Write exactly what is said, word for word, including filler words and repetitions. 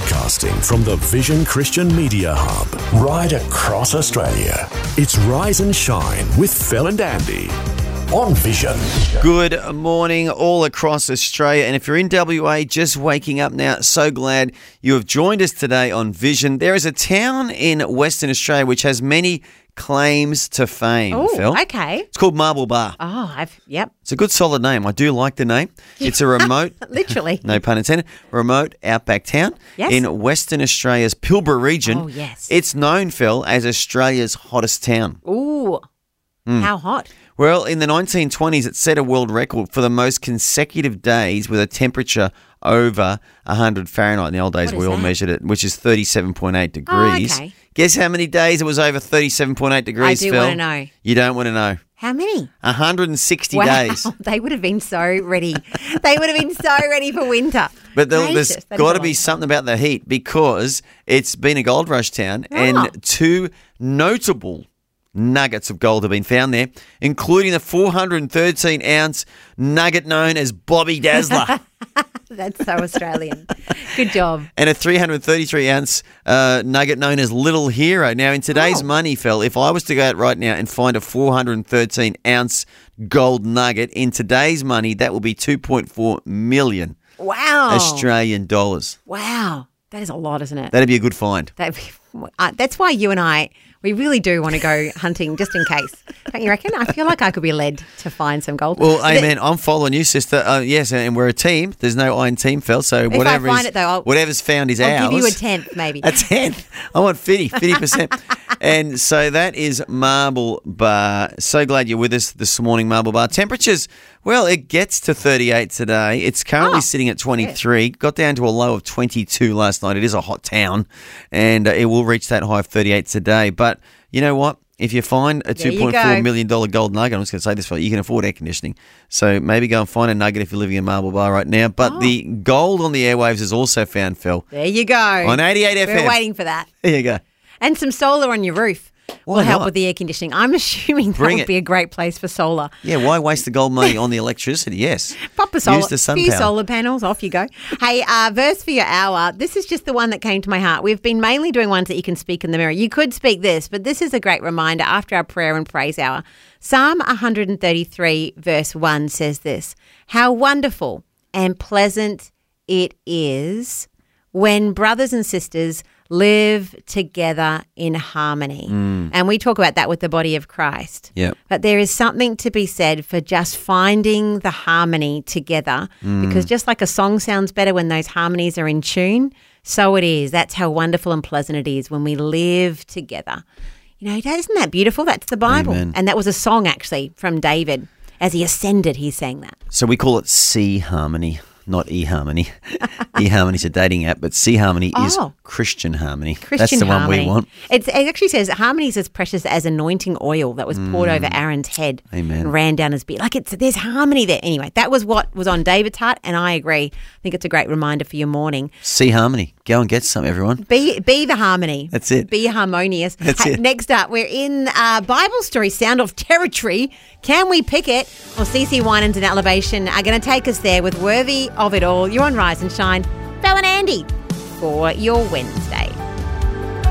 Broadcasting from the Vision Christian Media Hub, right across Australia. It's Rise and Shine with Phil and Andy on Vision. Good morning all across Australia. And if you're in W A, just waking up now, so glad you have joined us today on Vision. There is a town in Western Australia which has many claims to fame, Oh, Phil. okay. It's called Marble Bar. Oh, I've, yep. It's a good solid name. I do like the name. It's a remote, Literally. no pun intended, remote outback town Yes. in Western Australia's Pilbara region. Oh, yes. It's known, Phil, as Australia's hottest town. Ooh, Hmm. how hot. Well, in the nineteen twenties, it set a world record for the most consecutive days with a temperature over one hundred Fahrenheit. In the old days, What we is all that? measured it, which is thirty-seven point eight degrees. okay. Guess how many days it was over thirty-seven point eight degrees, I do Phil? wanna know. You don't want to know. How many? one hundred sixty Wow, days. they would have been so ready. They would have been so ready for winter. But there- Gracious, there's that is got a to be long something about the heat because it's been a gold rush town Oh. and two notable nuggets of gold have been found there, including the four hundred thirteen ounce nugget known as Bobby Dazzler That's so Australian. Good job. and a three hundred thirty-three ounce uh, nugget known as Little Hero. Now, in today's Oh. money, Phil, if I was to go out right now and find a four hundred thirteen ounce gold nugget, in today's money, that will be two point four million Wow. Australian dollars. Wow. That is a lot, isn't it? That'd be a good find. That, uh, that's why you and I, we really do want to go hunting just in case. Don't you reckon? I feel like I could be led to find some gold. Well, But amen. I'm following you, sister. Uh, yes, and we're a team. There's no I in team, Phil. So I whatever find is, it, though, I'll- whatever's found is I'll ours. give you a tenth, maybe. A tenth. I want fifty, fifty percent. And so that is Marble Bar. So glad you're with us this morning, Marble Bar. Temperatures, well, it gets to thirty-eight today. It's currently Oh, sitting at twenty-three. Got down to a low of twenty-two last night. It is a hot town, and uh, it will reach that high of thirty-eight today. But you know what? If you find a There two you point four go. million dollars gold nugget, I'm just going to say this for you, you can afford air conditioning. So maybe go and find a nugget if you're living in Marble Bar right now. But Oh. the gold on the airwaves is also found, Phil, There you go. on eighty-eight F M. We're waiting for that. There you go. And some solar on your roof will Why help not? with the air conditioning. I'm assuming that Bring would it. be a great place for solar. Yeah, why waste the gold money on the electricity? Yes. Pop a solar, Use the sun few power. solar panels, off you go. Hey, uh, verse for your hour. This is just the one that came to my heart. We've been mainly doing ones that you can speak in the mirror. You could speak this, but this is a great reminder after our prayer and praise hour. Psalm one thirty-three verse one says this: how wonderful and pleasant it is when brothers and sisters live together in harmony. And we talk about that with the body of Christ. Yep. But there is something to be said for just finding the harmony together, because just like a song sounds better when those harmonies are in tune, so it is. That's how wonderful and pleasant it is when we live together. You know, isn't that beautiful? That's the Bible. Amen. And that was a song actually from David. As he ascended, he sang that. So we call it C Harmony, not E Harmony. E Harmony's a dating app, but C Harmony is Oh. Christian Harmony. Christian That's the harmony. one we want. It's, it actually says harmony is as precious as anointing oil that was poured over Aaron's head Amen. and ran down his beard. Like it's there's harmony there. Anyway, that was what was on David's heart, and I agree. I think it's a great reminder for your morning. C Harmony. Go and get some, everyone. Be be the harmony. That's it. Be harmonious. That's Hey, it. Next up, we're in uh, Bible story Sound of Territory. Can we pick it? Well, Cece Winans and Elevation are going to take us there with Worthy of It All. You're on Rise and Shine. Phil and Andy for your Wednesday.